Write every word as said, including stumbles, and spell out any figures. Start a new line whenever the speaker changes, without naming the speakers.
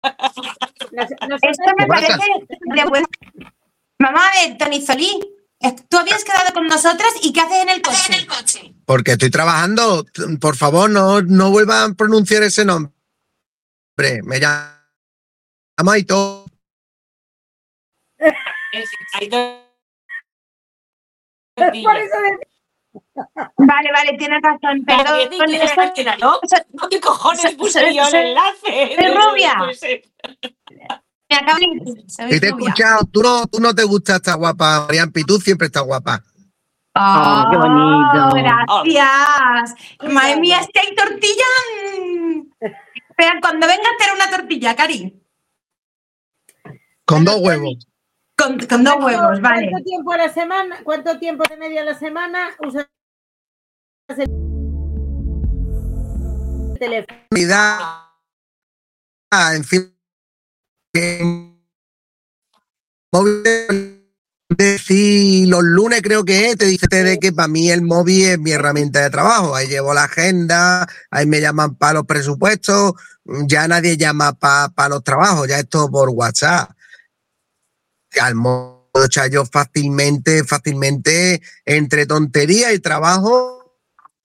Nos, Esto me parece de buen... Vamos a ver, Tony Solís, tú habías quedado con nosotras y ¿qué haces en el coche? En el coche.
Porque estoy trabajando. Por favor, no, no vuelvan a pronunciar ese nombre. Me llamo Aitor.
Vale, vale, tienes razón. Perdón.
¿Qué cojones puse yo el enlace?
Soy rubia. Me acabo de decir,
Y te he escuchado. Tú no, tú no te gusta estar guapa, Mariampi. Tú siempre estás guapa.
Oh, qué bonito. Gracias. Oh. Madre mía, es que hay tortilla. Espera, cuando venga a hacer una tortilla, Cari.
Con dos huevos.
Con, con dos huevos, vale.
¿Cuánto tiempo a la semana? ¿Cuánto tiempo de media a la semana usas el teléfono?
En fin. Móvil. Sí, los lunes creo que es, te dice de que para mí el móvil es mi herramienta de trabajo. Ahí llevo la agenda, ahí me llaman para los presupuestos, ya nadie llama para pa los trabajos, ya es todo por WhatsApp. Al modo, o sea, yo fácilmente, fácilmente, entre tontería y trabajo,